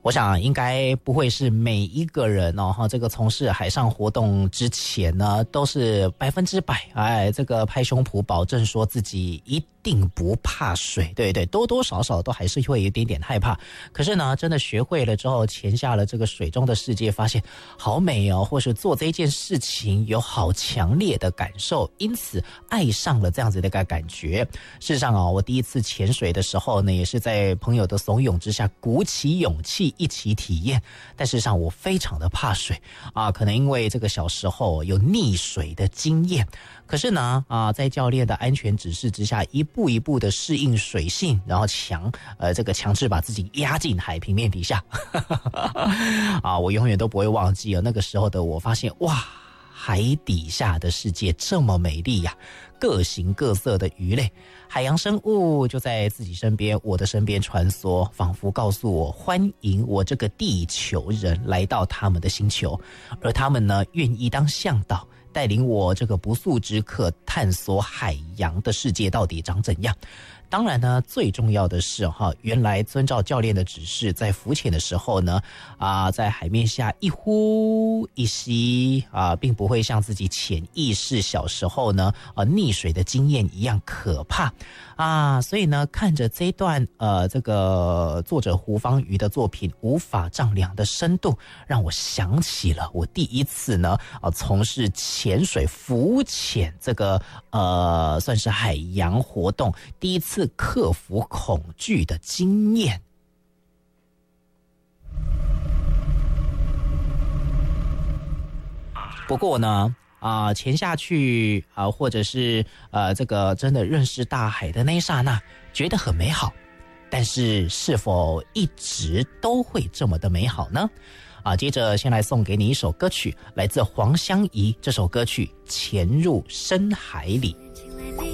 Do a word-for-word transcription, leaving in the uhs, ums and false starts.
我想应该不会是每一个人哦，哈，这个从事海上活动之前呢，都是百分之百哎，这个拍胸脯保证说自己一定不怕水，对对，多多少少都还是会有一点点害怕。可是呢，真的学会了之后，潜下了这个水中的世界，发现好美哦，或是做这件事情有好强烈的感受，因此爱上了这样子的一个感觉。事实上啊，我第一次潜水的时候呢，也是在朋友的怂恿之下，鼓起勇气一起体验。但事实上我非常的怕水啊，可能因为这个小时候有溺水的经验。可是呢啊，在教练的安全指示之下，一步一步的适应水性，然后强呃这个强制把自己压进海平面底下。啊，我永远都不会忘记了那个时候的我，发现哇，海底下的世界这么美丽呀，各形各色的鱼类，海洋生物就在自己身边，我的身边穿梭，仿佛告诉我欢迎我这个地球人来到他们的星球，而他们呢愿意当向导，带领我这个不速之客探索海洋的世界到底长怎样。当然呢，最重要的是哈，原来遵照教练的指示，在浮潜的时候呢，啊，在海面下一呼一吸啊，并不会像自己潜意识小时候呢啊溺水的经验一样可怕啊。所以呢，看着这一段呃这个作者胡方瑜的作品《无法丈量的深度》，让我想起了我第一次呢啊从事潜水浮潜这个呃算是海洋活动，第一次克服恐惧的经验。不过呢啊、呃，潜下去啊、呃，或者是呃这个真的认识大海的那一刹那，觉得很美好。但是是否一直都会这么的美好呢？啊，接着先来送给你一首歌曲，来自黄湘怡，这首歌曲《潜入深海里》。